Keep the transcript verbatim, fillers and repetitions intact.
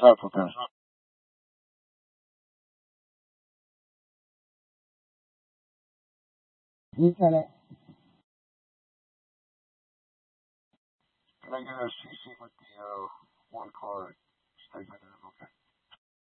Stop for pass. He's in it. Can I get a C C with the uh, one card? Stay with it. Okay.